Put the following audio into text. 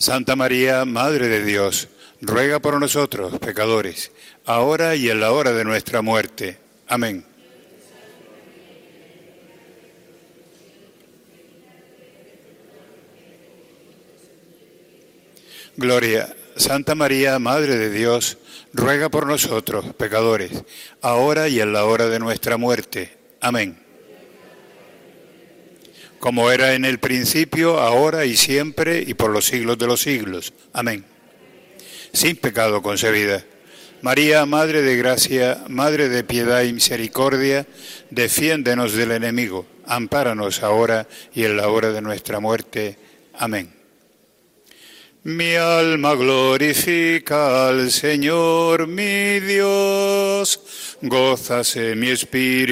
Santa María, Madre de Dios, ruega por nosotros, pecadores, ahora y en la hora de nuestra muerte. Amén. Gloria. Santa María, Madre de Dios, ruega por nosotros, pecadores, ahora y en la hora de nuestra muerte. Amén. Como era en el principio, ahora y siempre, y por los siglos de los siglos. Amén. Sin pecado concebida. María, Madre de Gracia, Madre de Piedad y Misericordia, defiéndenos del enemigo, ampáranos ahora y en la hora de nuestra muerte. Amén. Mi alma glorifica al Señor, mi Dios, gózase mi espíritu